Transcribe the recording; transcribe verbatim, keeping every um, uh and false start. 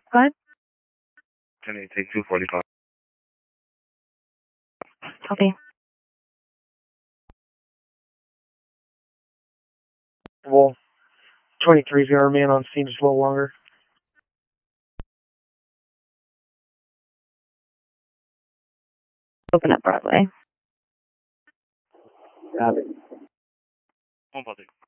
Go ahead. Can you take two forty-five? Copy. Well, twenty-three V R man on scene just a little longer. Open up Broadway. Got it. One positive.